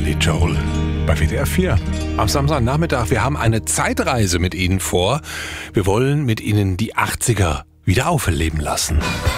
Billy Joel bei WDR 4. Am Samstagnachmittag, wir haben eine Zeitreise mit Ihnen vor. Wir wollen mit Ihnen die 80er wieder auferleben lassen.